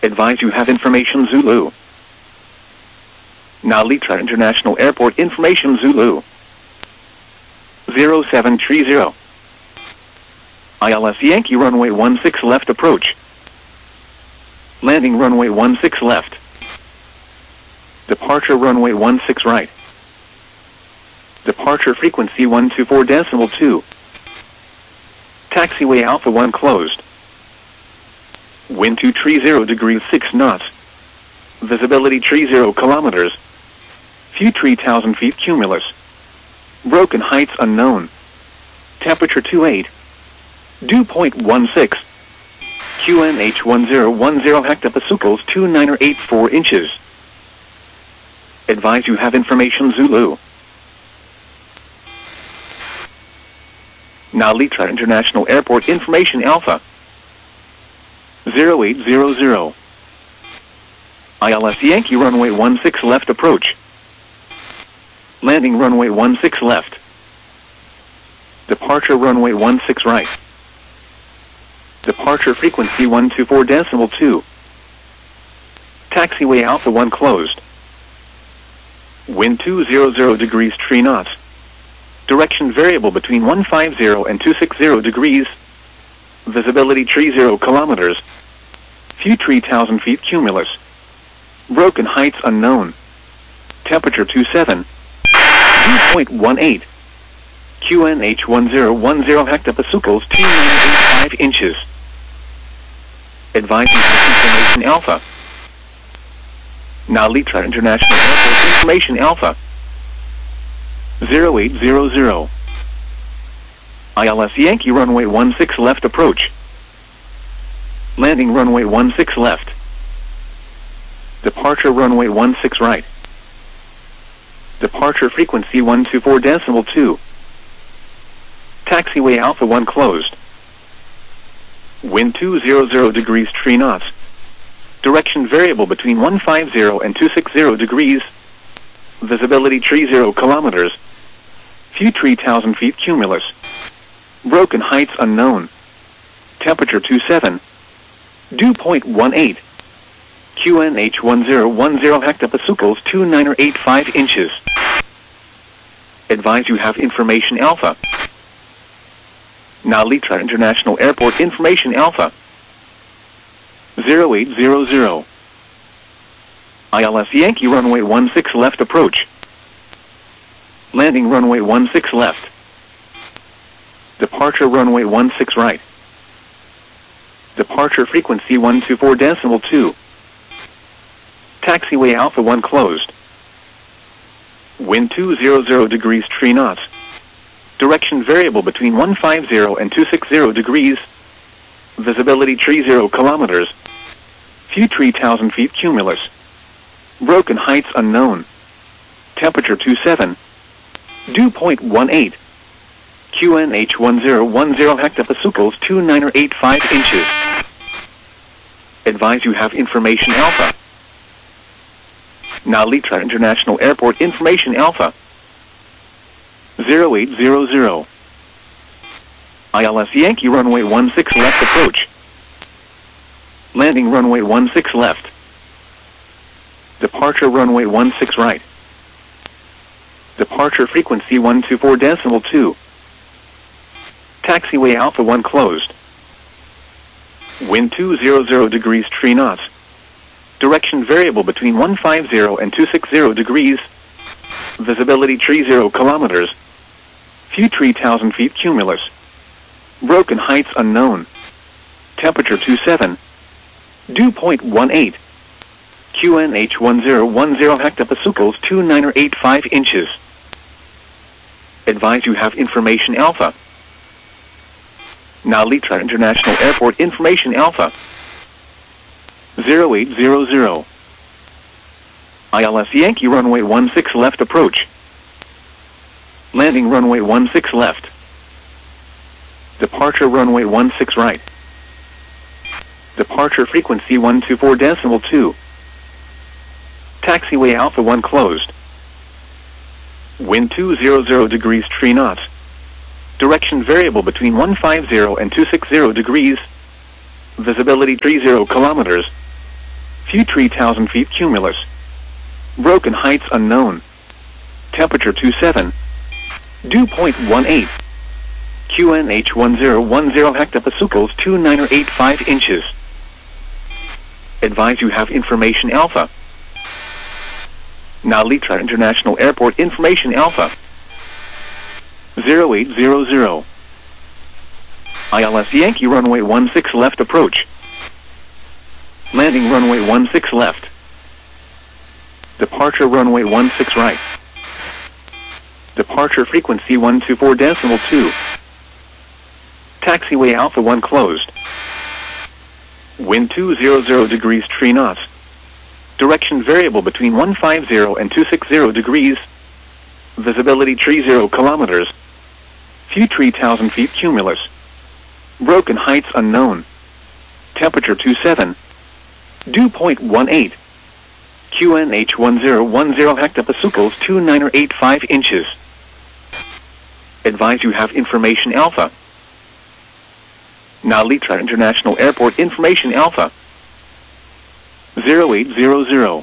Advise you have information Zulu. Nalitra International Airport information Zulu. 0730. ILS Yankee runway 16 left approach. Landing runway 16 left. Departure runway 16 right. Departure frequency 124.2. Taxiway Alpha 1 closed. Wind 230 degrees 6 knots. Visibility 30 kilometers. Few 3,000 feet cumulus. Broken heights unknown. Temperature 28. Dew point 16. QNH 1010 hectopascals 2984 inches. Advise you have information Zulu. Nalitra International Airport information Alpha. 0800. ILS Yankee runway 16 left approach. Landing runway 16 left. Departure runway 16 right. Departure frequency 124.2. Taxiway Alpha 1 closed. Wind 200 degrees 3 knots. Direction variable between 150 and 260 degrees. Visibility 30 kilometers. Few 3,000 feet cumulus. Broken heights unknown. Temperature 27. Dew point 18. QNH 1010 hectopascals 2985 inches. Advise you have information Alpha. Nalitra International Airport information Alpha. 0800. ILS Yankee runway 16 left approach. Landing runway 16 left. Departure runway 16 right. Departure frequency 124.2. Taxiway Alpha 1 closed. Wind 200 degrees 3 knots. Direction variable between 150 and 260 degrees. Visibility 30 kilometers. Few 3,000 feet cumulus. Broken heights unknown. Temperature 27. Dew point 18. QNH 1010 hectopascals 2985 inches. Advise you have information Alpha. Nalitra International Airport information Alpha. 0800. ILS Yankee runway 16 left approach. Landing runway 16 left. Departure runway 16 right. Departure frequency 124.2. Taxiway Alpha 1 closed. Wind 200 degrees 3 knots. Direction variable between 150 and 260 degrees. Visibility 30 kilometers. Few 3,000 feet cumulus. Broken heights unknown. Temperature 27. Dew point 18. QNH 1010 hectopascals 2985 inches. Advise you have information Alpha. Nalitra International Airport information Alpha. 0800. ILS Yankee runway 16 left approach. Landing runway 16 left. Departure runway 16 right. Departure frequency 124.2. Taxiway Alpha 1 closed. Wind 200 degrees 3 knots. Direction variable between 150 and 260 degrees. Visibility 30 kilometers. Few 3,000 feet cumulus. Broken heights unknown. Temperature 27. Dew point 18. QNH 1010 hectopascals 2985 inches. Advise you have information Alpha. Nalitra International Airport information Alpha. 0800. ILS Yankee runway 16 left approach. Landing runway 16 left. Departure runway 16 right. Departure frequency 124.2. Taxiway Alpha 1 closed. Wind 200 degrees 3 knots. Direction variable between 150 and 260 degrees. Visibility 30 kilometers. View 3,000 feet cumulus. Broken heights unknown. Temperature 27. Dew point 18. QNH 1010 hectopascals 2985 inches. Advise you have information alpha. Now Litra International Airport information alpha. 0800. ILS Yankee runway 16 left approach. Landing runway 16 left. Departure runway 16 right. Departure frequency 124.2. Taxiway Alpha 1 closed. Wind 200 degrees 3 knots. Direction variable between 150 and 260 degrees. Visibility 30 kilometers. View 3,000 feet cumulus. Broken heights unknown. Temperature 27. Dew point 18. QNH 1010 hectopascals 2985 inches. Advise you have information alpha. Now Litra International Airport information alpha. 0800.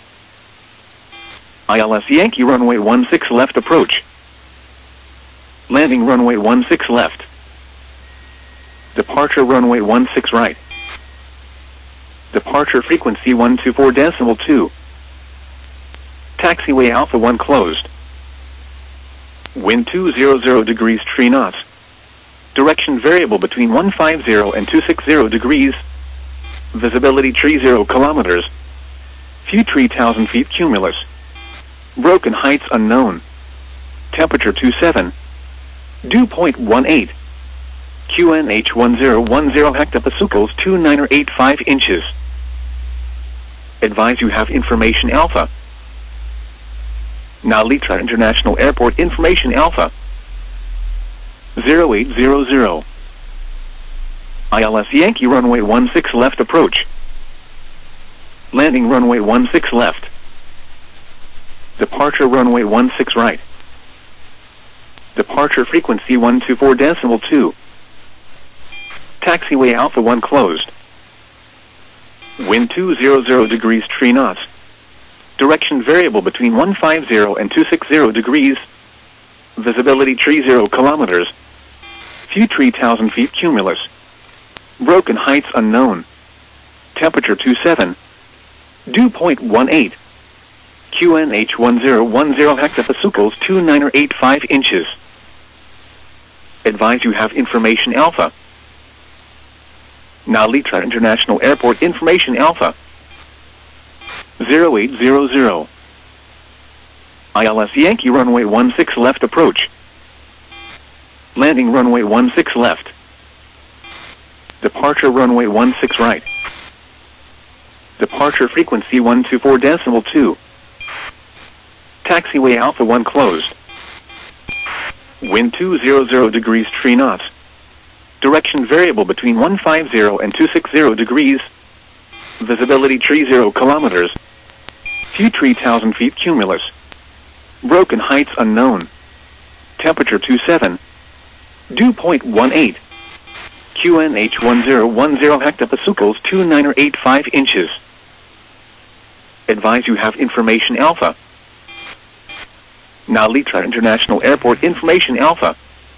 ILS Yankee runway 16 left approach. Landing runway 16 left. Departure runway 16 right. Departure frequency 124.2. Taxiway Alpha 1 closed. Wind 200 degrees 3 knots. Direction variable between 150 and 260 degrees. Visibility 30 kilometers. View 3,000 feet cumulus. Broken heights unknown. Temperature 27. Dew point 18. QNH 1010 hectopascals 2985 inches. Advise you have information alpha. Now Litra International Airport information alpha. 0800. ILS Yankee runway 16 left approach. Landing runway 16 left. Departure runway 16 right. Departure frequency 124.2. Taxiway Alpha 1 closed. Wind 200 degrees 3 knots. Direction variable between 150 and 260 degrees. Visibility 30 kilometers. View 3,000 feet cumulus. Broken heights unknown. Temperature 27. Dew point 18. QNH 1010 hectopascals 2985 inches. Advise you have information alpha. Now Litra International Airport information alpha. 0800. ILS Yankee runway 16 left approach. Landing runway 16 left. Departure runway 16 right. Departure frequency 124.2. Taxiway Alpha 1 closed. Wind 200 degrees 3 knots. Direction variable between 150 and 260 degrees. Visibility 30 kilometers. View 3,000 feet cumulus. Broken heights unknown. Temperature 27. Dew point 18. QNH 1010 hectopascals 2985 inches. Advise you have information alpha. Now Litra International Airport information alpha.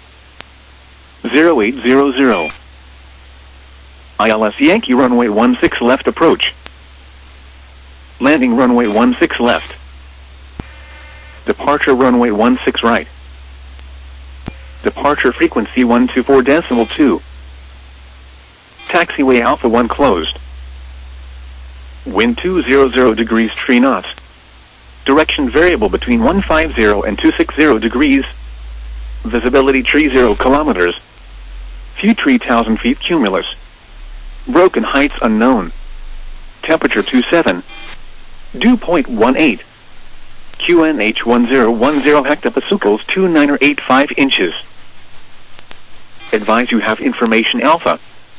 0800. ILS Yankee runway 16 left approach. Landing runway 16 left. Departure runway 16 right. Departure frequency 124.2. Taxiway Alpha 1 closed. Wind 200 degrees 3 knots. Direction variable between 150 and 260 degrees. Visibility 30 kilometers. View 3,000 feet cumulus. Broken heights unknown. Temperature 27. Dew point 18. QNH 1010 hectopascals 2985 inches. Advise you have information alpha.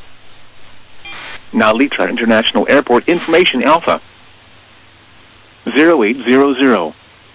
Now Litra International Airport information alpha. 0800.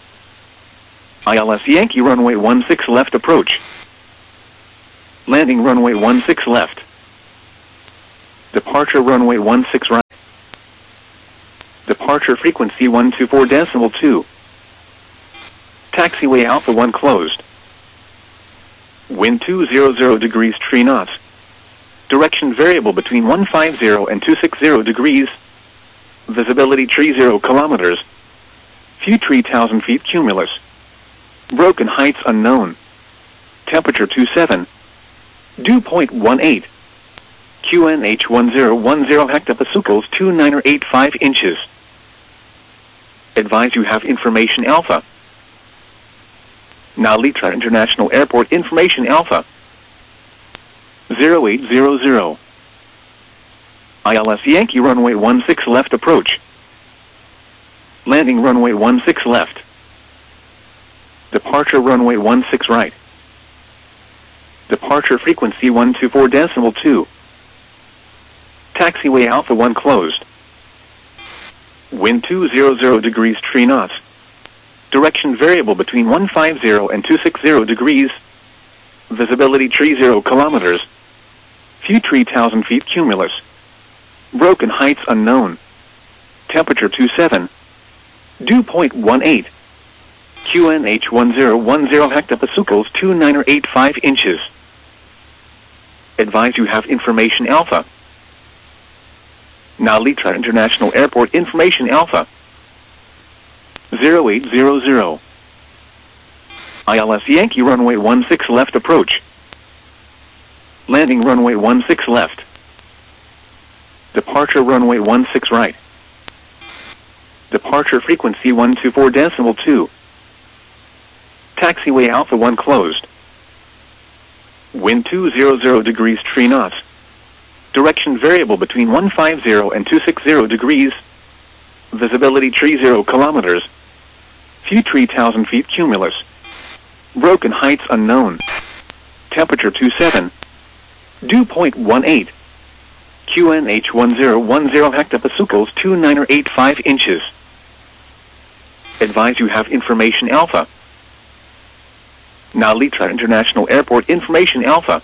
ILS Yankee runway 16 left approach. Landing runway 16 left. Departure runway 16 right. Departure frequency 124.2. Taxiway Alpha 1 closed. Wind 200 degrees 3 knots. Direction variable between 150 and 260 degrees. Visibility 30 kilometers. View 3,000 feet cumulus. Broken heights unknown. Temperature 27. Dew point 18. QNH 1010 hectopascals 2985 inches. Advise you have information Alpha. Now Litra International Airport information Alpha. 0800. ILS Yankee runway 16 left approach. Landing runway 16 left. Departure runway 16 right. Departure frequency 124.2. Taxiway Alpha 1 closed. Wind 200 degrees 3 knots. Direction variable between 150 and 260 degrees. Visibility 30 kilometers. View 3,000 feet cumulus. Broken heights unknown. Temperature 27. Dew point 18. QNH 1010 hectopascals 2985 inches. Advise you have information Alpha. Now Litra International Airport information Alpha. 0800. ILS Yankee runway 16 left approach. Landing runway 16 left. Departure runway 16 right. Departure frequency 124.2. Taxiway Alpha 1 closed. Wind 200 degrees 3 knots. Direction variable between 150 and 260 degrees. Visibility 30 kilometers. View 3,000 feet cumulus. Broken heights unknown. Temperature 27. Dew point 18. QNH 1010 hectopascals 2985 inches. Advise you have information Alpha. Now Litra International Airport information Alpha.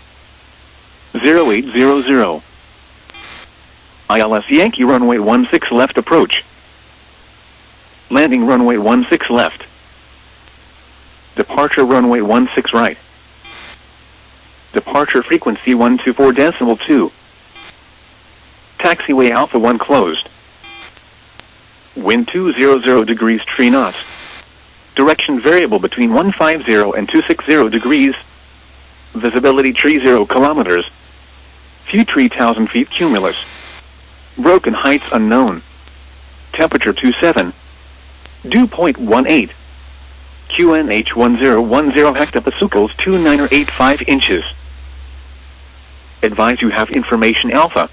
0800. ILS Yankee runway 16 left approach. Landing runway 16 left. Departure runway 16 right. Departure frequency 124.2. Taxiway Alpha 1 closed. Wind 200 degrees 3 knots. Direction variable between 150 and 260 degrees. Visibility 30 kilometers. View 3,000 feet cumulus. Broken heights unknown. Temperature 27. Dew point 18. QNH 1010 hectopascals 2985 inches. Advise you have information Alpha.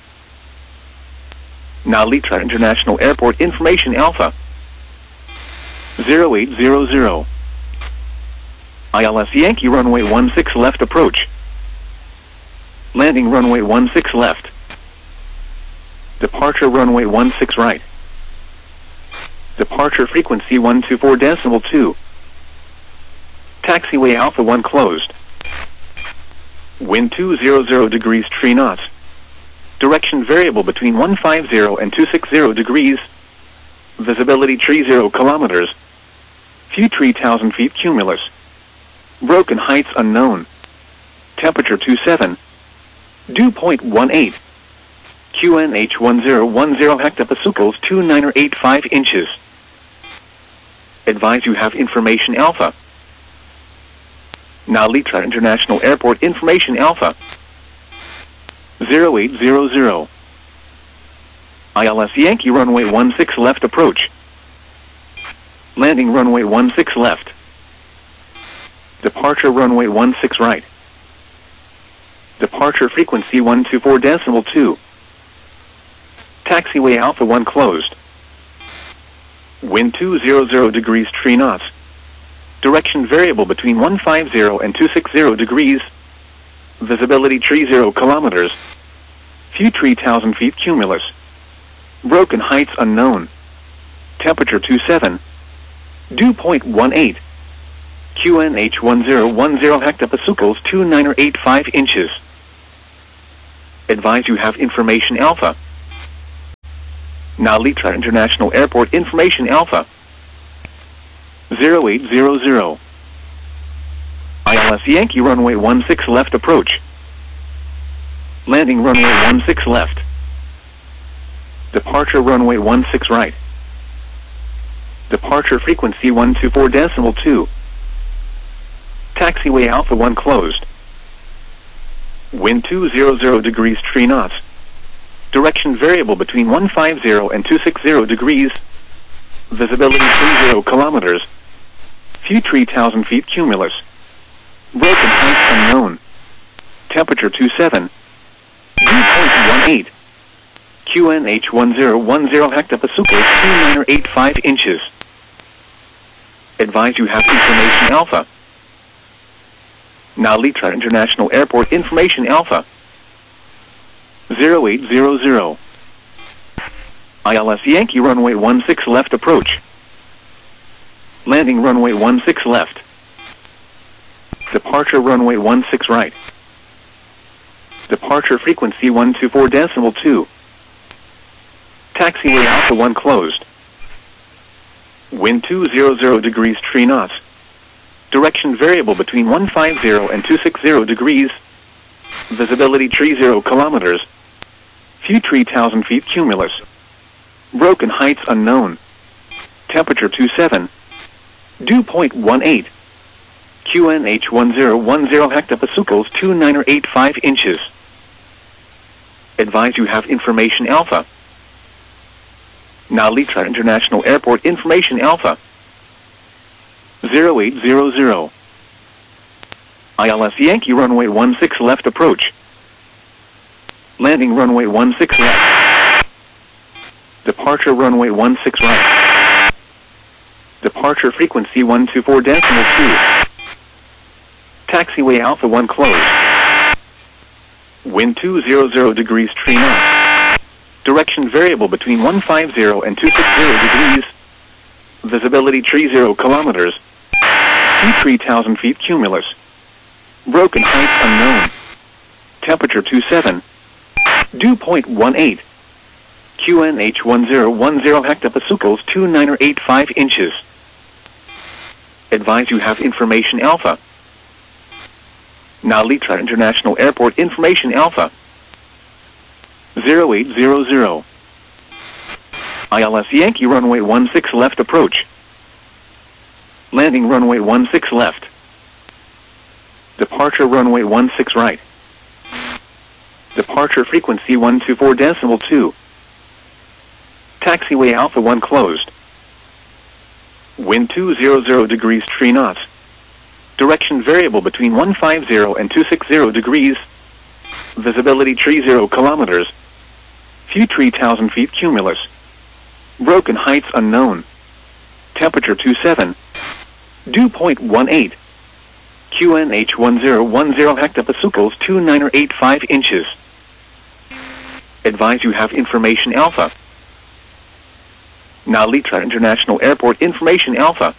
Now Litra International Airport information Alpha. 0800. ILS Yankee runway 16 left approach. Landing runway 16 left. Departure runway 16 right. Departure frequency 124.2. Taxiway Alpha 1 closed. Wind 200 degrees 3 knots. Direction variable between 150 and 260 degrees. Visibility 30 kilometers. View 3,000 feet cumulus. Broken heights unknown. Temperature 27. Dew point 18. QNH 1010 hectopascals 2985 inches. Advise you have information Alpha. Now Litra International Airport information Alpha. 0800. ILS Yankee runway 16 left approach. Landing runway 16 left. Departure runway 16 right. Departure frequency 124.2. Taxiway Alpha 1 closed. Wind 200 degrees 3 knots. Direction variable between 150 and 260 degrees. Visibility 30 kilometers. View 3,000 feet cumulus. Broken heights unknown. Temperature 27. Dew point 18. QNH 1010 hectopascals 2985 inches. Advise you have information Alpha. Now Litra International Airport information Alpha 0800. ILS Yankee runway 16 left approach. Landing runway 16 left. Departure runway 16 right. Departure frequency 124.2. Taxiway Alpha 1 closed. Wind 200 degrees 3 knots. Direction variable between 150 and 260 degrees. Visibility 30 kilometers. Few 3,000 feet cumulus. Broken height unknown. Temperature 27. Dew point 18. QNH 1010 hectopascals 2985 inches. Advise you have information Alpha. Now Litra International Airport information Alpha 0800. ILS Yankee runway 16 left approach. Landing runway 16 left. Departure runway 16 right. Departure frequency 124.2. Taxiway Alpha 1 closed. Wind 200 degrees 3 knots. Direction variable between 150 and 260 degrees. Visibility 30 kilometers. Few 3,000 feet cumulus. Broken heights unknown. Temperature 27. Dew point 18. QNH 1010 hectopascals 2985 inches. Advise you have information Alpha. Now Litra International Airport information Alpha 0800. ILS Yankee runway 16 left approach. Landing runway 16 left. Departure runway 16 right. Departure frequency 124.2. Taxiway Alpha 1 closed. Wind 200 degrees 3 knots. Direction variable between 150 and 260 degrees. Visibility 30 kilometers. Few 3,000 feet cumulus. Broken height unknown. Temperature 27. Dew point 18. QNH 1010 hectopascals 2985 inches. Advise you have information Alpha. Now Litra International Airport information Alpha 0800. ILS Yankee runway 16 left approach. Landing runway 16 left. Departure runway 16 right. Departure frequency 124.2. Taxiway Alpha 1 closed. Wind 200 degrees 3 knots. Direction variable between 150 and 260 degrees. Visibility 30 kilometers. Few 3,000 feet cumulus. Broken heights unknown. Temperature 27. Dew point 18. QNH 1010 hectopascals 2985 inches. Advise you have information Alpha. Now Litra International Airport information Alpha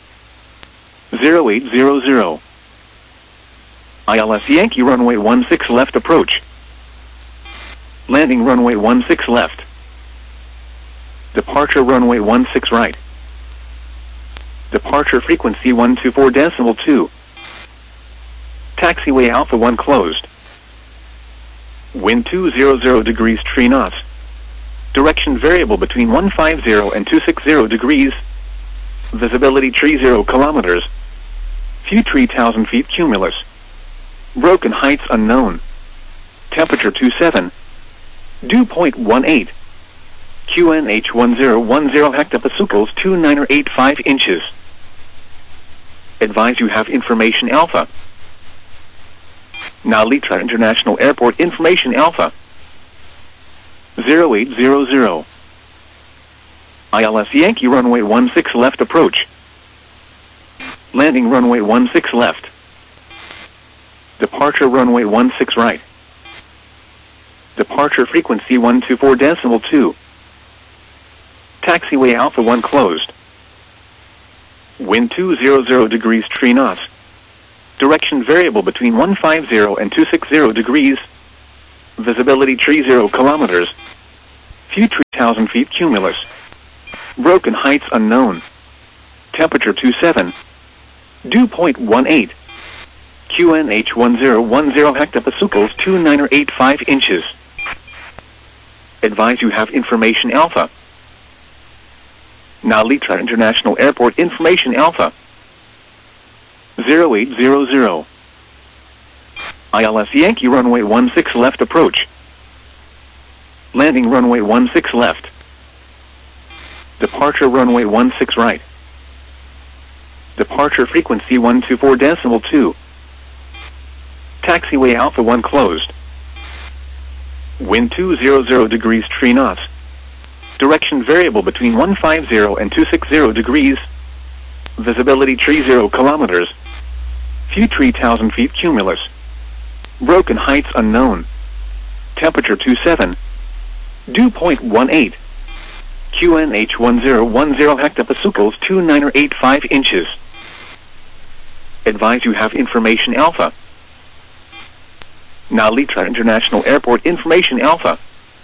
0800. ILS Yankee runway 16 left approach. Landing runway 16 left. Departure runway 16 right. Departure frequency 124.2. Taxiway Alpha 1 closed. Wind 200 degrees 3 knots. Direction variable between 150 and 260 degrees. Visibility 30 kilometers. Few 3,000 feet cumulus. Broken heights unknown. Temperature 27. Dew point 18. QNH 1010 hectopascals 2985 inches. Advise you have information Alpha. Now Litra International Airport information Alpha 0800. ILS Yankee runway 16 left approach. Landing runway 16 left. Departure runway 16 right. Departure frequency 124.2. Taxiway Alpha 1 closed. Wind 200 degrees 3 knots. Direction variable between 150 and 260 degrees. Visibility 30 kilometers. Few 3,000 feet cumulus. Broken heights unknown. Temperature 27. Dew point 18. QNH 1010 hectopascals 2985 inches. Advise you have information alpha. Nalitra International Airport information alpha. 0800. ILS Yankee runway 16 left approach. Landing runway 16 left. Departure runway 16 right. Departure frequency 124.2. Taxiway Alpha 1 closed. Wind 200 degrees 3 knots. Direction variable between 150 and 260 degrees. Visibility 30 kilometers. Few 3,000 feet cumulus. Broken heights unknown. Temperature 27. Dew point 18. QNH 1010 hectopascals 2985 inches. Advise you have information alpha. Nalitra International Airport information alpha.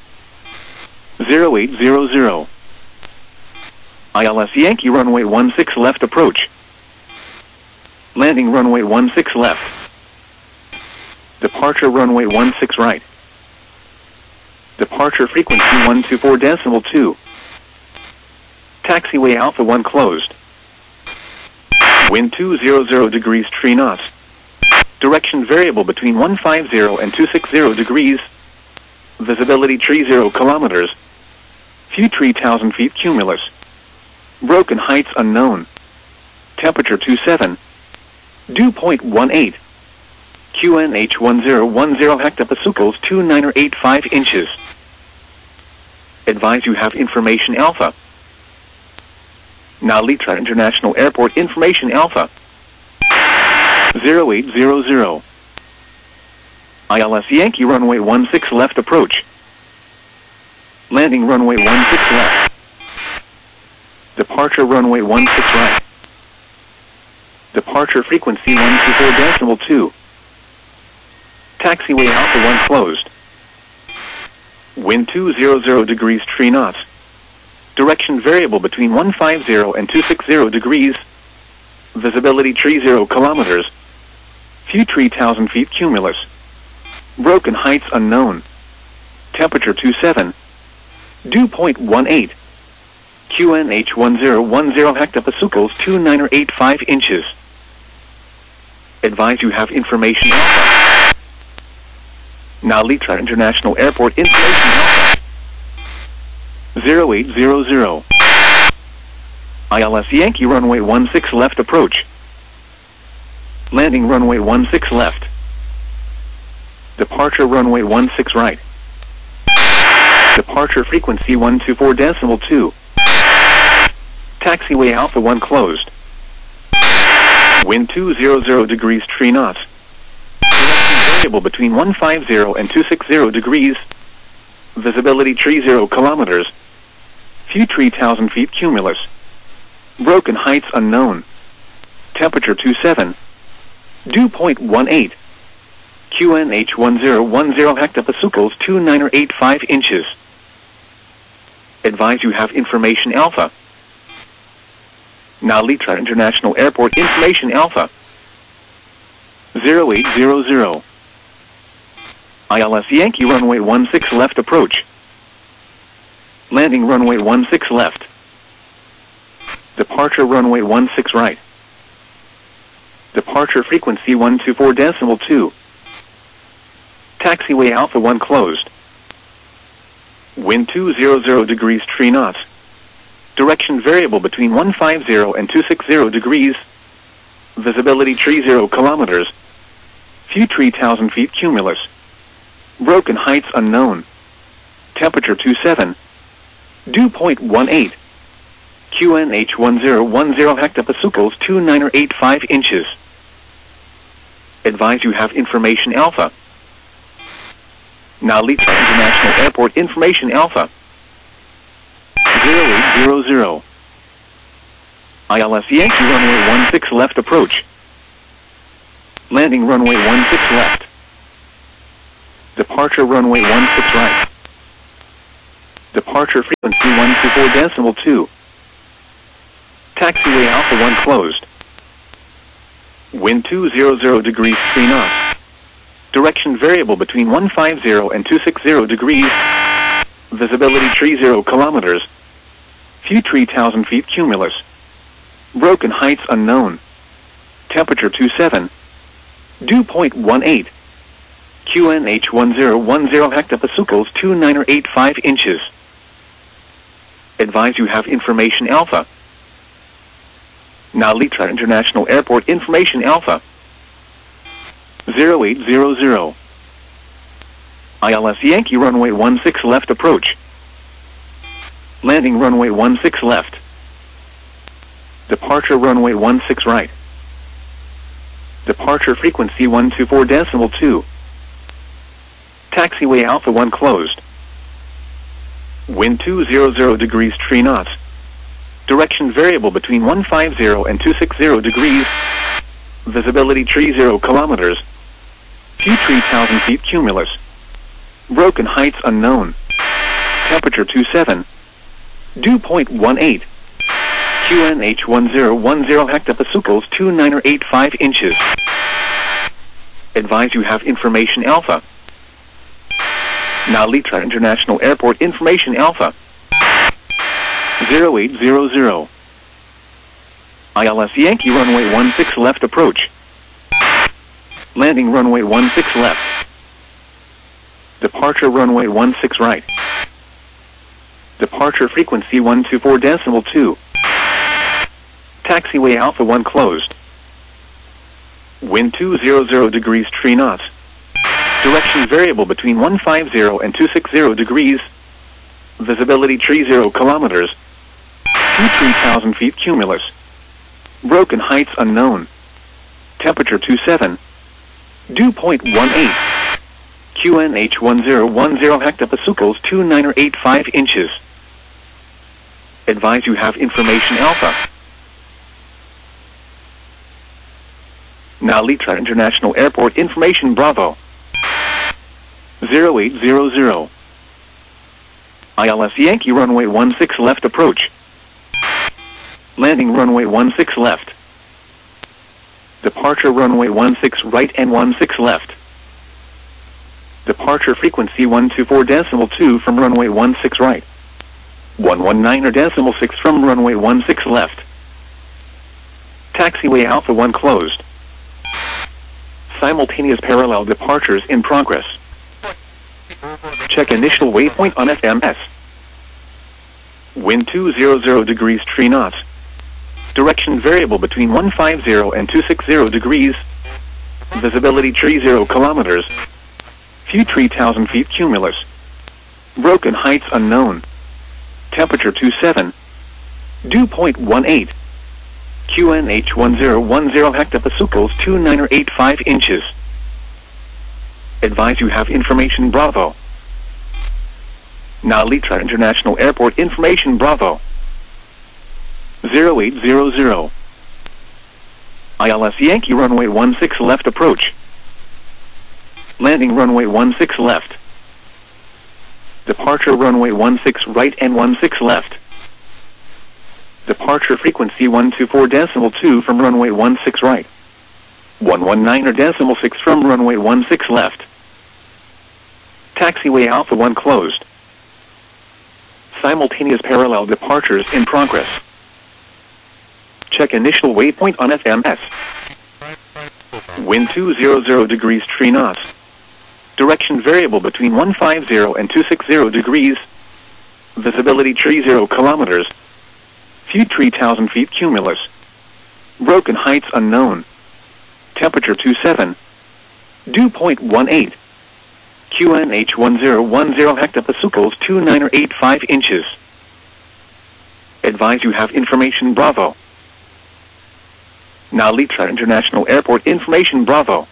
0800. ILS Yankee runway 16 left approach. Landing runway 16 left. Departure runway 16 right. Departure frequency 124.2. Taxiway Alpha 1 closed. Wind 200 degrees 3 knots. Direction variable between 150 and 260 degrees. Visibility 30 kilometers. Few 3,000 feet cumulus. Broken heights unknown. Temperature 27. Dew point 18. QNH 1010 hectopascals 2985 inches. Advise you have information alpha. Nalitra International Airport information alpha. 0800. ILS Yankee runway 16 left approach. Landing runway 16 left. Departure runway 16 right. Departure frequency 124.2. Taxiway Alpha 1 closed. Wind 200 degrees 3 knots. Direction variable between 150 and 260 degrees. Visibility 30 kilometers. Few 3,000 feet cumulus. Broken heights unknown. Temperature 27. Dew point 18. QNH 1010 hectopascals 2985 inches. Advise you have information alpha. Nalitra International Airport information alpha. 0800. ILS Yankee runway 16 left approach. Landing runway 16 left. Departure runway 16 right. Departure frequency 124.2. Taxiway Alpha 1 closed. Wind 200 degrees 3 knots. Direction variable between 150 and 260 degrees. Visibility 30 kilometers. Few 3,000 feet cumulus. Broken heights unknown. Temperature 27. Dew point 18. QNH 1010 hectopascals 2985 inches. Advise you have information alpha. Nalitra International Airport information alpha. 0800. ILS Yankee runway 16 left approach. Landing runway 16 left. Departure runway 16 right. Departure frequency 124.2. Taxiway Alpha 1 closed. Wind 200 degrees 3 knots. Direction variable between 150 and 260 degrees. Visibility 30 kilometers. Few 3,000 feet cumulus. Broken heights unknown. Temperature 27. Dew point 18. QNH 1010 hectopascals 2985 inches. Advise you have information alpha. Nalitra International Airport information alpha. 0800. ILS Yankee runway 16 left approach. Landing runway 16 left. Departure runway 16 right. Departure frequency 124.2. Taxiway Alpha 1 closed. Wind 200 degrees 3 knots. Direction variable between 150 and 260 degrees. Visibility 30 kilometers. View 3,000 feet cumulus. Broken heights unknown. Temperature 27. Dew point 18. QNH 1010 hectopascals 2985 inches. Advise you have information Alpha. Nalitra International Airport information Alpha. 0800. ILS Yankee runway 16 left approach. Landing runway 16 left. Departure runway 16 right. Departure frequency 124.2. Taxiway Alpha 1 closed. Wind 200 degrees 3 knots. Direction variable between 150 and 260 degrees. Visibility 30 kilometers. View 3,000 feet cumulus. Broken heights unknown. Temperature 27. Dew point 18. QNH 1010 hectopascals 2985 inches. Advise you have information Alpha. Nalitra International Airport information Alpha. 0800. ILS Yankee runway 16 left approach. Landing runway 16 left. Departure runway 16 right. Departure frequency 124.2. Taxiway Alpha 1 closed. Wind 200 degrees 3 knots. Direction variable between 150 and 260 degrees. Visibility 30 kilometers. View 3,000 feet cumulus. Broken heights unknown. Temperature 27. Dew point 18. QNH 1010 hectopascals 2985 inches. Advise you have information Alpha. Nalitra International Airport information Bravo. 0800. ILS Yankee runway 16 left approach. Landing runway 16 left. Departure runway 16 right and 16 left. Departure frequency 124.2 from runway 16 right. 119.6 from runway 16 left. Taxiway Alpha 1 closed. Simultaneous parallel departures in progress. Check initial waypoint on FMS. Wind 200 degrees 3 knots. Direction variable between 150 and 260 degrees. Visibility 30 kilometers. View 3,000 feet cumulus. Broken heights unknown. Temperature 27. Dew point 18. QNH 1010 hectopascals 2985 inches. Advise you have information Bravo. Nalitra International Airport information Bravo. 0800. ILS Yankee runway 16 left approach. Landing runway 16 left. Departure runway 16 right and 16 left. Departure frequency 124.2 from runway 16 right. 119.6 from runway 16 left. Taxiway Alpha 1 closed. Simultaneous parallel departures in progress. Check initial waypoint on FMS. Wind 200 degrees 3 knots. Direction variable between 150 and 260 degrees. Visibility 30 kilometers. View 3,000 feet cumulus. Broken heights unknown. Temperature 27. Dew point 18. QNH 1010 hectopascals 2985 inches. Advise you have information Bravo. Nalitra International Airport information Bravo.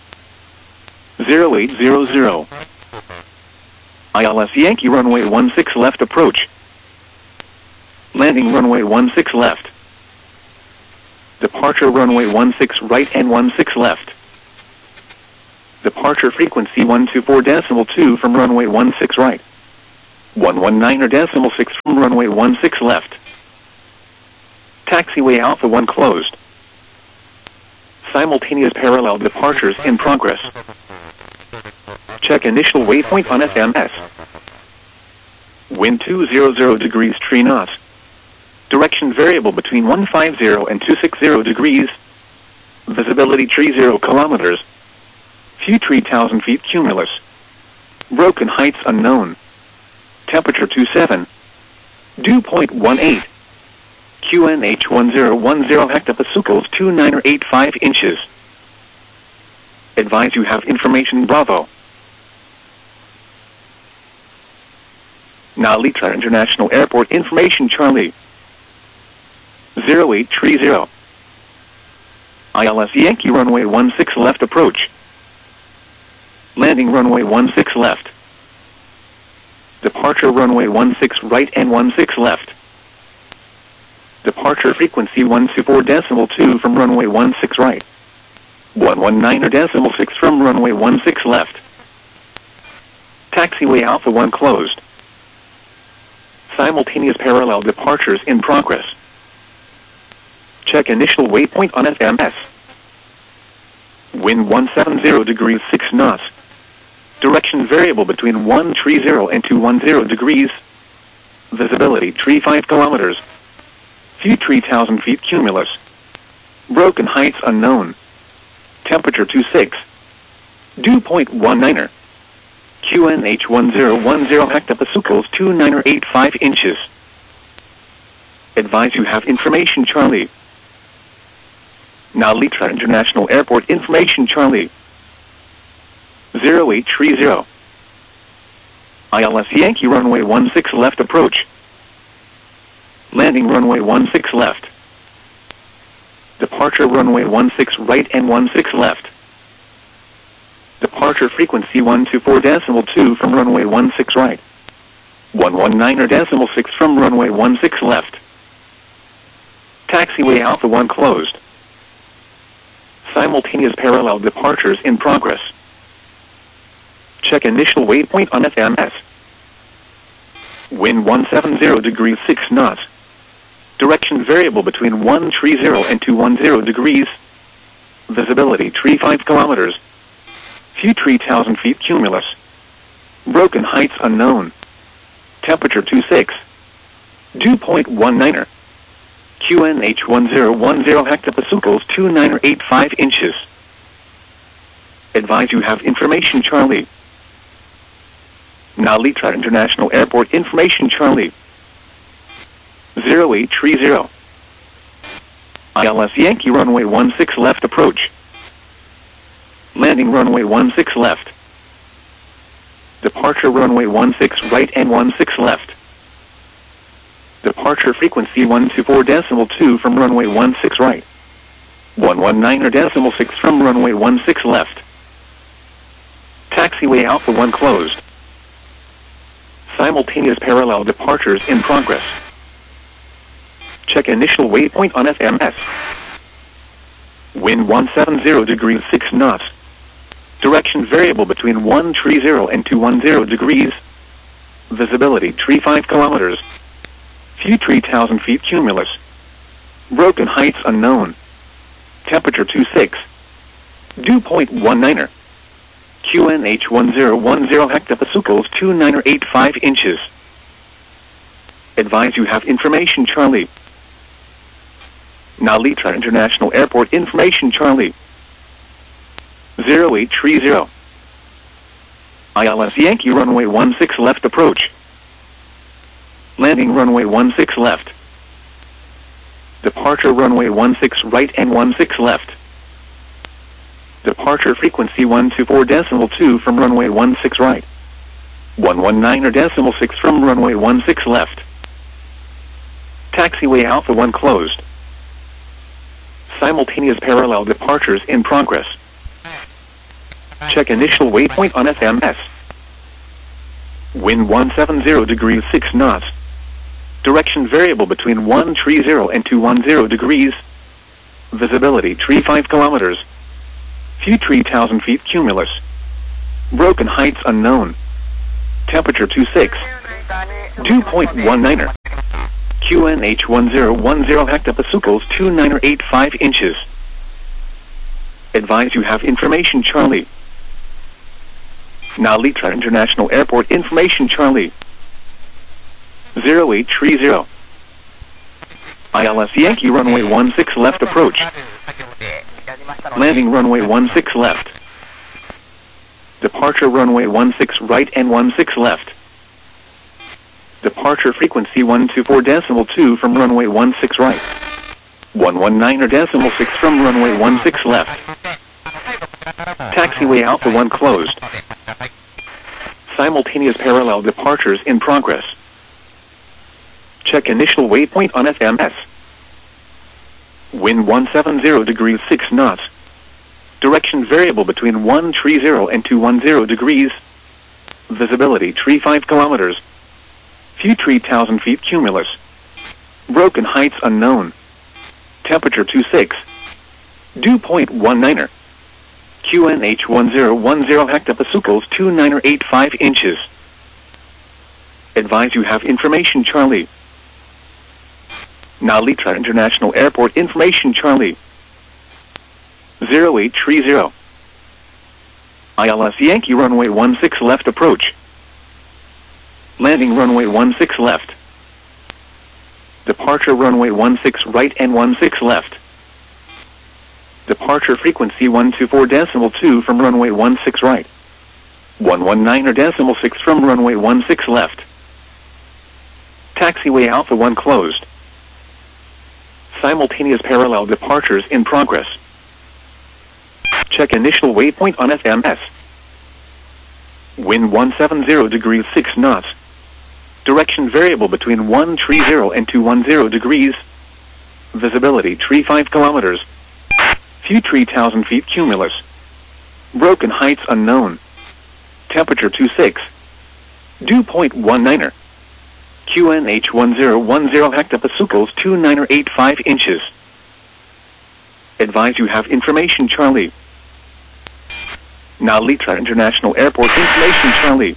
0800. ILS Yankee runway 16 left approach. Landing runway 16 left. Departure runway 16 right and 16 left. Departure frequency 124.2 from runway 16 right. 119.6 from runway 16 left. Taxiway Alpha 1 closed. Simultaneous parallel departures in progress. Check initial waypoint on FMS. Wind 200 degrees 3 knots. Direction variable between 150 and 260 degrees. Visibility 30 kilometers. Few 3,000 feet cumulus. Broken heights unknown. Temperature 27. Dew point 18. QNH 1010 hectopascals 2985 inches. Advise you have information Bravo. Nalita International Airport information Charlie. 0830. ILS Yankee runway 16 left approach. Landing runway 16 left. Departure runway 16 right and 16 left. Departure frequency 124.2 from runway 16 right. 119.6 from runway 16 left. Taxiway Alpha 1 closed. Simultaneous parallel departures in progress. Check initial waypoint on FMS. Wind 170 degrees 6 knots. Direction variable between 130 and 210 degrees. Visibility 35 kilometers. Few 3,000 feet cumulus. Broken heights unknown. Temperature 26. Dew point 19. QNH 1010 hectopascals 2985 inches. Advise you have information Charlie. Nalita International Airport information Charlie. 0830. ILS Yankee runway 16 left approach. Landing runway 16 left. Departure runway 16 right and 16 left. Departure frequency 124.2 from runway 16 right. 119.6 from runway 16 left. Taxiway Alpha 1 closed. Simultaneous parallel departures in progress. Check initial waypoint on FMS. Wind 170 degrees 6 knots. Direction variable between 130 and 210 degrees. Visibility 35 kilometers. Few 3,000 feet cumulus. Broken heights unknown. Temperature 26. Dew point 19. QNH 1010 hectopascals 2985 inches. Advise you have information Charlie. Nalita International Airport information Charlie. 0830. ILS Yankee runway 16 left approach. Landing runway 16 left. Departure runway 16 right and 16 left. Departure frequency 124.2 from runway 16 right. 119.6 from runway 16 left. Taxiway Alpha 1 closed. Simultaneous parallel departures in progress. Check initial waypoint on FMS. Wind 170 degrees 6 knots. Direction variable between 130 and 210 degrees. Visibility 35 kilometers. Few 3,000 feet cumulus. Broken heights unknown. Temperature 26. Dew point 19. QNH 1010 hectopascals 2985 inches. Advise you have information Charlie. Nalita International Airport information Charlie. 0830. ILS Yankee runway 16 left approach. Landing runway 16 left. Departure runway 16 right and 16 left. Departure frequency 124.2 from runway 16 right. 119.6 from runway 16 left. Taxiway Alpha 1 closed. Simultaneous parallel departures in progress. Check initial waypoint on FMS. Wind 170 degrees 6 knots. Direction variable between 130 and 210 degrees. Visibility 35 kilometers. Few 3,000 feet cumulus. Broken heights unknown. Temperature 26. 2.19er. QNH 1010 hectopascals 2985 inches. Advise you have information Charlie. Nalitra International Airport information Charlie. 0830. ILS Yankee runway 16 left approach. Landing runway 16 left. Departure runway 16 right and 16 left. Departure frequency 124.2 from runway 16 right. 119.6 from runway 16 left. Taxiway Alpha 1 closed. Simultaneous parallel departures in progress. Check initial waypoint on FMS. Wind 170 degrees 6 knots. Direction variable between 130 and 210 degrees. Visibility 35 kilometers. Few 3,000 feet cumulus. Broken heights unknown. Temperature 26. Dew point 19er. QNH 1010 hectopascals 2985 inches. Advise you have information Charlie. Nalitra International Airport information Charlie. 0830. ILS Yankee runway 16 left approach. Landing runway 16 left. Departure runway 16 right and 16 left. Departure frequency 124.2 from runway 16 right. 119.6 from runway 16 left. Taxiway Alpha 1 closed. Simultaneous parallel departures in progress. Check initial waypoint on FMS. Wind 170 degrees 6 knots. Direction variable between 130 and 210 degrees. Visibility 35 kilometers. Few 3,000 feet cumulus. Broken heights unknown. Temperature 26. Dew point 19er. QNH 1010 hectopascals 2985 inches. Advise you have information Charlie. Nalitra International Airport information Charlie.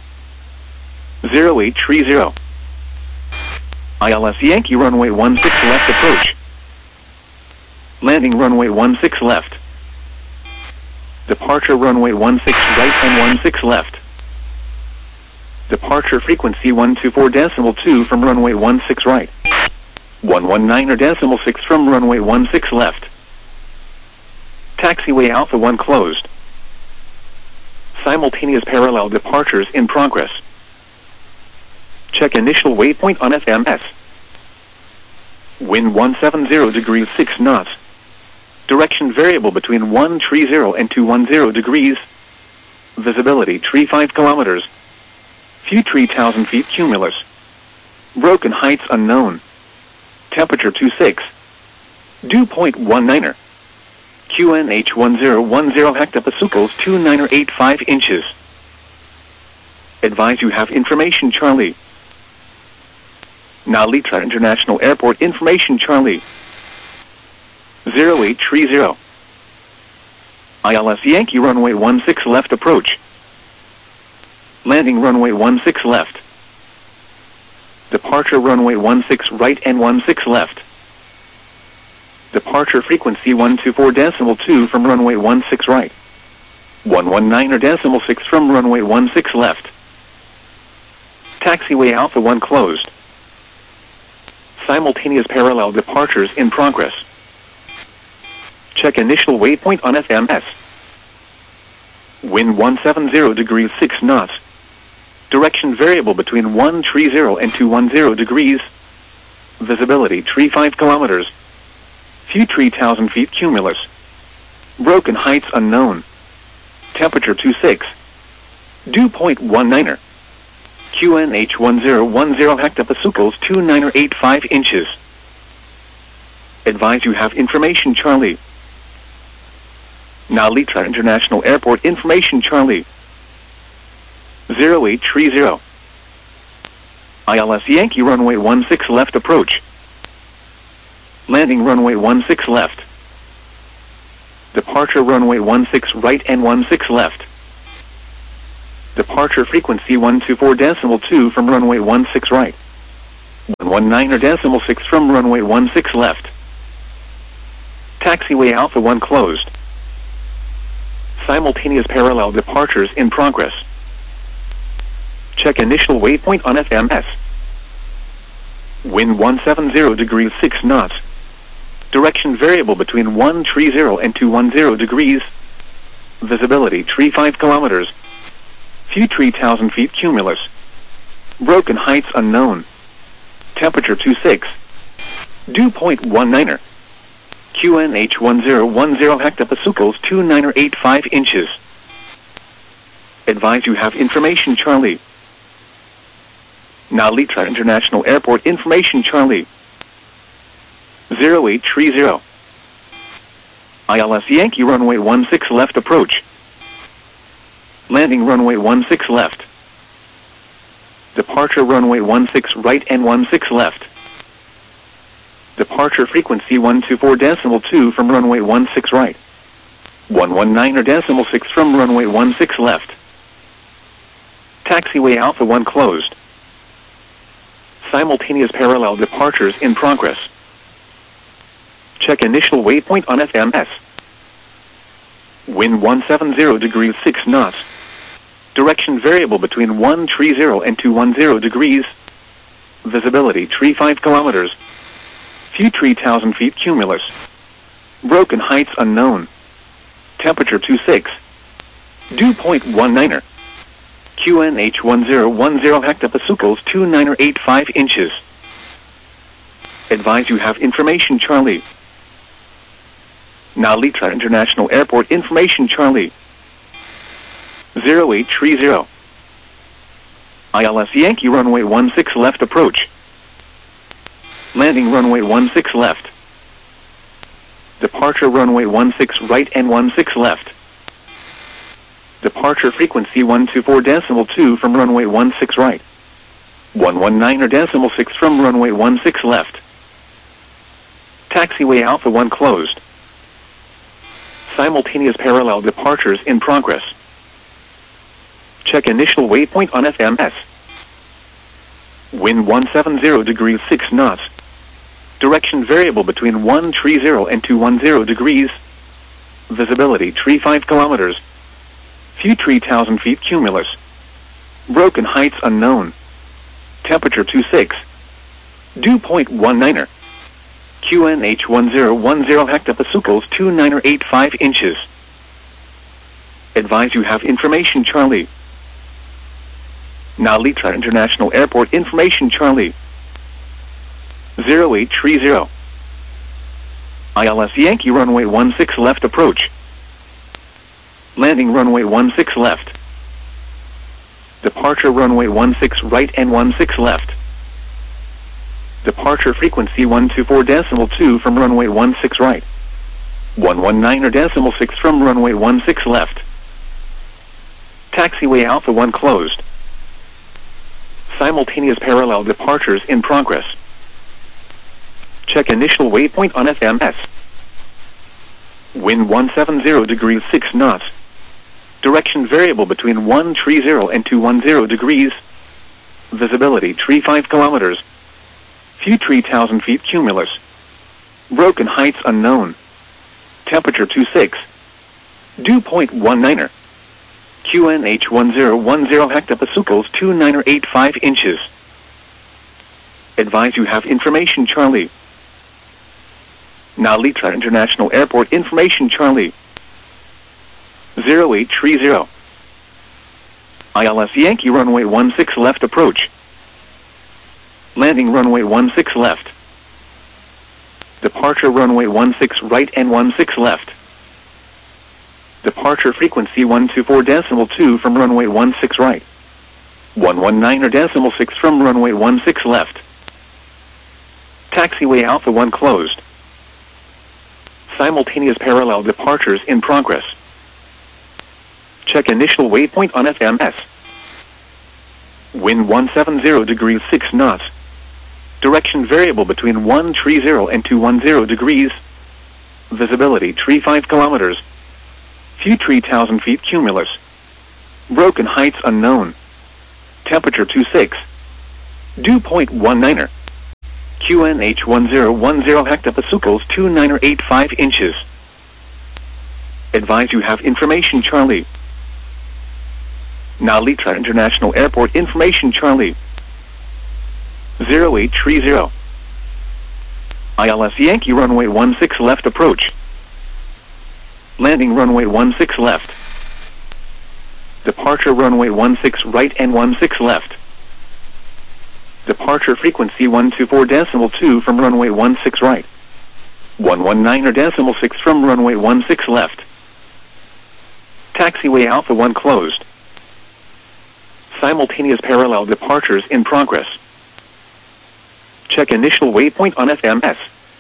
0830. ILS Yankee runway 16 left approach. Landing runway 16 left. Departure runway 16 right and 16 left. Departure frequency 124.2 from runway 16 right. 119.6 from runway 16 left. Taxiway Alpha 1 closed. Simultaneous parallel departures in progress. Check initial waypoint on FMS. Wind 170 degrees 6 knots. Direction variable between 130 and 210 degrees. Visibility 35 kilometers. Few 3,000 feet cumulus. Broken heights unknown. Temperature 26. Dew point 19er. QNH 1010 hectopascals 2985 inches. Advise you have information Charlie. Nalitra International Airport information Charlie. 0830. ILS Yankee runway 16 left approach. Landing runway 16 left. Departure runway 16 right and 16 left. Departure frequency 124.2 from runway 16 right. 119.6 from runway 16 left. Taxiway Alpha 1 closed. Simultaneous parallel departures in progress. Check initial waypoint on FMS. Wind 170 degrees 6 knots. Direction variable between 130 and 210 degrees. Visibility 35 kilometers. Few 3,000 feet cumulus. Broken heights unknown. Temperature 26. Dew point 19er. QNH 1010 hectopascals 2985 inches. Advise you have information Charlie. Nalitra International Airport information Charlie. 0830. ILS Yankee runway 16 left approach. Landing runway 16 left. Departure runway 16 right and 16 left. Departure frequency 124.2 from runway 16 right. 119.6 from runway 16 left. Taxiway Alpha 1 closed. Simultaneous parallel departures in progress. Check initial waypoint on FMS. Wind 170 degrees 6 knots. Direction variable between 130 and 210 degrees. Visibility 35 kilometers. Few 3,000 feet cumulus. Broken heights unknown. Temperature 26. Dew point 19er. QNH 1010 hectopascals 2985 inches. Advise you have information Charlie. Now Litra International Airport information Charlie. 0830. ILS Yankee runway 16 left approach. Landing runway 16 left. Departure runway 16 right and 16 left. Departure frequency 124.2 from runway 16 right. 119.6 from runway 16 left. Taxiway Alpha 1 closed. Simultaneous parallel departures in progress. Check initial waypoint on FMS. Wind 170 degrees 6 knots. Direction variable between 130 and 210 degrees. Visibility 35 kilometers. Few 3,000 feet cumulus. Broken heights unknown. Temperature 26. Dew point 19er. QNH 1010 hectopascals 2985 inches. Advise you have information Charlie. Now Litra International Airport information Charlie. 0830. ILS Yankee runway 16 left approach. Landing runway 16 left. Departure runway 16 right and 16 left. Departure frequency 124.2 from runway 16 right. 119.6 from runway 16 left. Taxiway Alpha 1 closed. Simultaneous parallel departures in progress. Check initial waypoint on FMS. Wind 170 degrees 6 knots. Direction variable between 130 and 210 degrees. Visibility 35 kilometers. Few 3,000 feet cumulus. Broken heights unknown. Temperature 26. Dew point 19er. QNH 1010 hectopascals 2985 inches. Advise you have information Charlie. Now Litra International Airport information Charlie. 0830. ILS Yankee runway 16 left approach. Landing runway 16 left. Departure runway 16 right and 16 left. Departure frequency 124.2 from runway 16 right. 119.6 from runway 16 left. Taxiway Alpha 1 closed. Simultaneous parallel departures in progress. Check initial waypoint on FMS. Wind 170 degrees 6 knots. Direction variable between 130 and 210 degrees. Visibility 35 kilometers. Few 3,000 feet cumulus. Broken heights unknown. Temperature 26. Dew point 19er. QNH 1010 hectopascals 2985 inches. Advise you have information Charlie. Now Litra International Airport information Charlie. 0830. ILS Yankee runway 16 left approach. Landing runway 16 left. Departure runway 16 right and 16 left. Departure frequency 124.2 from runway 16 right. 119.6 from runway 16 left. Taxiway Alpha 1 closed. Simultaneous parallel departures in progress. Check initial waypoint on FMS. Wind 170 degrees 6 knots. Direction variable between 130 and 210 degrees. Visibility 35 kilometers. Few 3,000 feet cumulus. Broken heights unknown. Temperature 26. Dew point 19er. QNH 1010 hectopascals 2985 inches. Advise you have information Charlie. Now Litra International Airport information Charlie. 0830. ILS Yankee runway 16 left approach. Landing runway 16 left. Departure runway 16 right and 16 left. Departure frequency 124.2 from runway 16 right. 119.6 from runway 16 left. Taxiway Alpha 1 closed. Simultaneous parallel departures in progress. Check initial waypoint on FMS.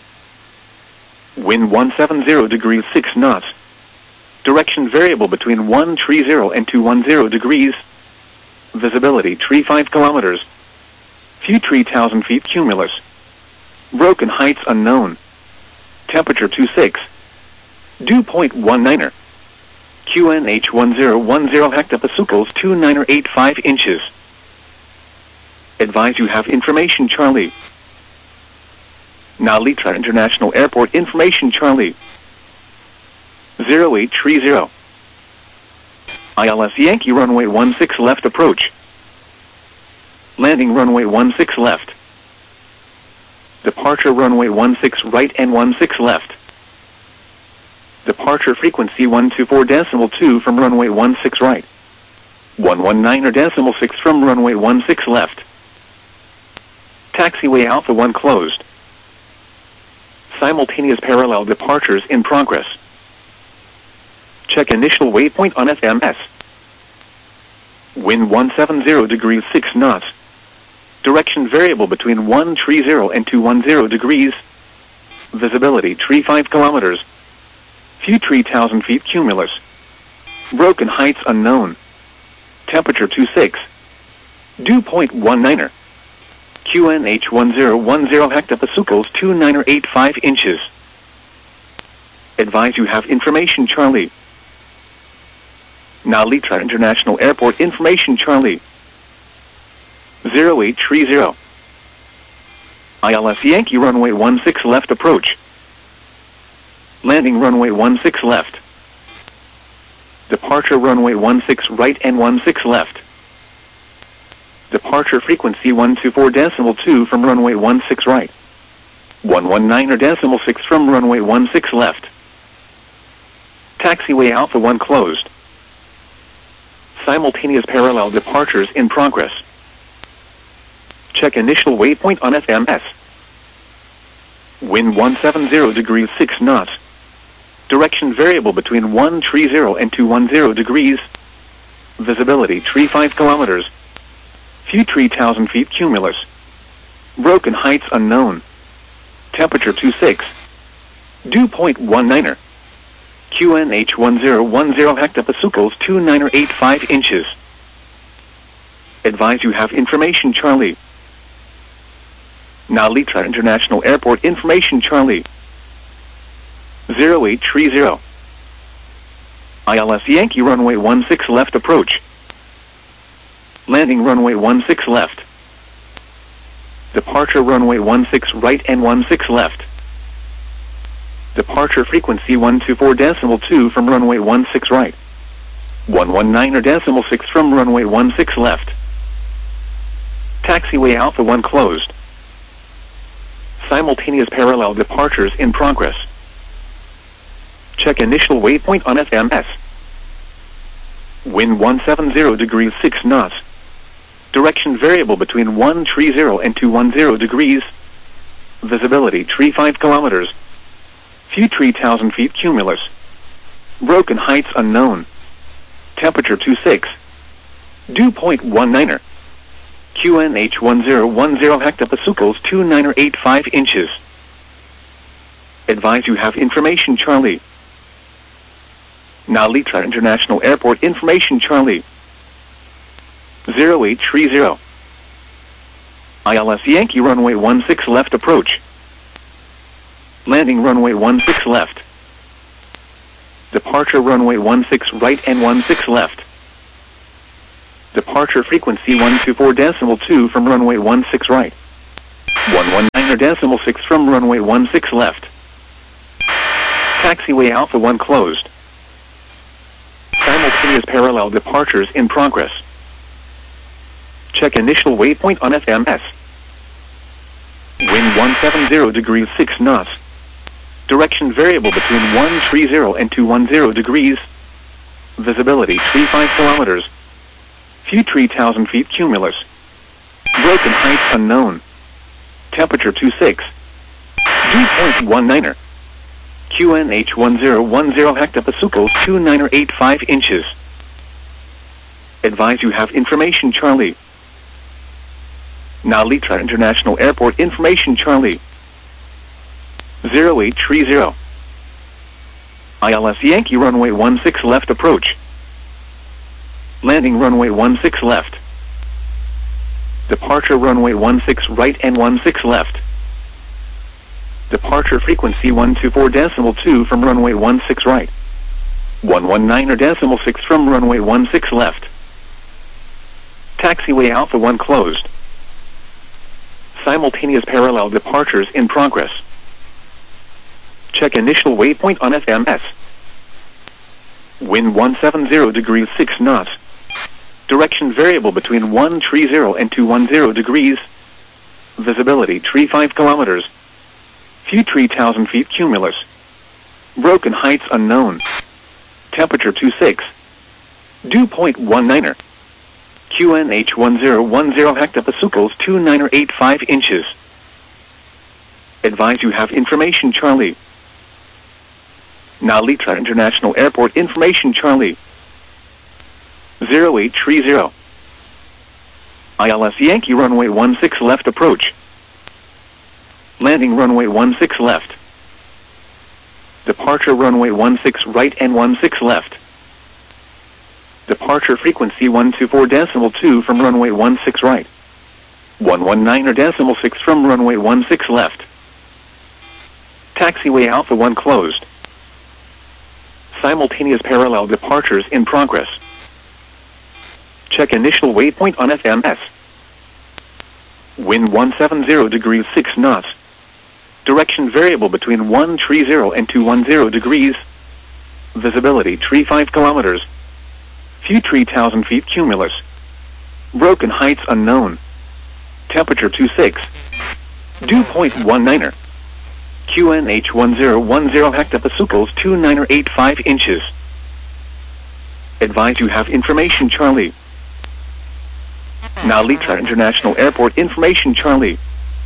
Wind 170 degrees 6 knots. Direction variable between 130 and 210 degrees. Visibility 35 kilometers. Few 3,000 feet cumulus. Broken heights unknown. Temperature 26. Dew point 19er. QNH 1010 hectopascals 2985 inches. Advise you have information Charlie. Now Litra International Airport information Charlie. 0830. ILS Yankee runway 16 left approach. Landing runway 16 left. Departure runway 16 right and 16 left. Departure frequency 124.2 from runway 16 right. 119.6 from runway 16 left. Taxiway Alpha 1 closed. Simultaneous parallel departures in progress. Check initial waypoint on FMS. Wind 170 degrees 6 knots. Direction variable between 130 and 210 degrees. Visibility 35 kilometers. Few 3,000 feet cumulus. Broken heights unknown. Temperature 26. Dew point 19er. QNH 1010 hectopascals 2985 inches. Advise you have information Charlie. Now Litra International Airport information Charlie. 0830. ILS Yankee runway 16 left approach. Landing runway 16 left. Departure runway 16 right and 16 left. Departure frequency 124.2 from runway 16 right. 119.6 from runway 16 left. Taxiway Alpha 1 closed. Simultaneous parallel departures in progress. Check initial waypoint on FMS. Wind 170 degrees 6 knots. Direction variable between 130 and 210 degrees. Visibility 35 kilometers. Few 3,000 feet cumulus. Broken heights unknown. Temperature 26. Dew point 19er. QNH 1010 hectopascals 2985 inches. Advise you have information Charlie. Now Litra International Airport information Charlie. 0830. ILS Yankee runway 16 left approach. Landing runway 16 left. Departure runway 16 right and 16 left. Departure frequency 124.2 from runway 16 right. 119.6 from runway 16 left. Taxiway Alpha 1 closed. Simultaneous parallel departures in progress. Check initial waypoint on FMS. Wind 170 degrees 6 knots. Direction variable between 130 and 210 degrees. Visibility 35 kilometers. Few 3,000 feet cumulus. Broken heights unknown. Temperature 26. Dew point 19er. QNH 1010 hectopascals 2985 inches. Advise you have information Charlie. Now Litra International Airport information Charlie. 0830. ILS Yankee runway 16 left approach. Landing runway 16 left. Departure runway 16 right and 16 left. Departure frequency 124.2 from runway 16 right. 119.6 from runway 16 left. Taxiway Alpha 1 closed. Simultaneous parallel departures in progress. Check initial waypoint on FMS. Wind 170 degrees 6 knots. Direction variable between 130 and 210 degrees. Visibility 35 kilometers. Few 3,000 feet cumulus. Broken heights unknown. Temperature 26. Dew point 19er. QNH 1010 hectopascals 2985 inches. Advise you have information Charlie. Nalitra International Airport information Charlie. 0830. ILS Yankee runway 16 left approach. Landing runway 16 left. Departure runway 16 right and 16 left. Departure frequency 124.2 from runway 16 right. 119.6 from runway 16 left. Taxiway Alpha 1 closed. Simultaneous parallel departures in progress. Check initial waypoint on FMS. Wind 170 degrees 6 knots. Direction variable between 130 and 210 degrees. Visibility 35 kilometers. Few 3,000 feet cumulus. Broken heights unknown. Temperature 26. Dew point 19er. QNH 1010 hectopascals 2985 inches. Advise you have information Charlie. Nalitra International Airport information Charlie. 0830. ILS Yankee runway 16 left approach. Landing runway 16 left. Departure runway 16 right and 16 left. Departure frequency 124.2 from runway 16 right. 119.6 from runway 16 left. Taxiway Alpha 1 closed. Simultaneous parallel departures in progress. Check initial waypoint on FMS. Wind 170 degrees 6 knots. Direction variable between 130 and 210 degrees. Visibility 35 kilometers. Few 3,000 feet cumulus. Broken heights unknown. Temperature 26. Dew point 19er. QNH 1010 hectopascals 2985 inches. Advise you have information Charlie. Nalitra International Airport information Charlie.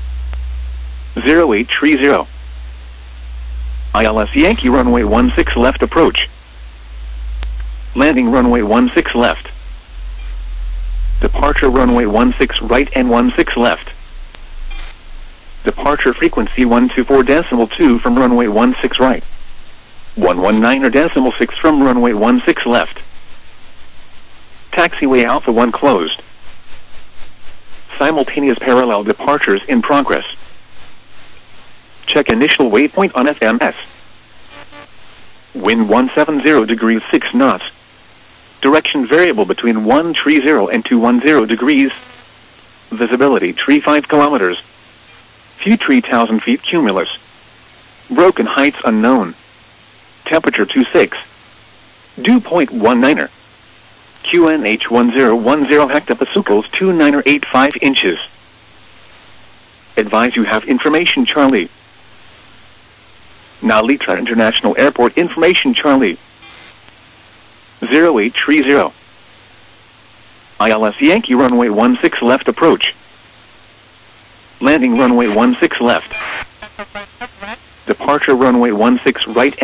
0830. ILS Yankee runway 16 left approach. Landing runway 16 left. Departure runway 16 right and 16 left. Departure frequency 124.2 from runway 16 right. 119.6 from runway 16 left. Taxiway Alpha 1 closed. Simultaneous parallel departures in progress. Check initial waypoint on FMS. Wind 170 degrees 6 knots. Direction variable between 130 and 210 degrees. Visibility 35 kilometers. Few 3,000 feet cumulus. Broken heights unknown. Temperature 26. Dew point 19er. QNH 1010 hectopascals 2985 inches. Advise you have information Charlie. Nalitra International Airport information Charlie. 0830. ILS Yankee runway 16 left approach. Landing runway 16 left. Departure runway 16 right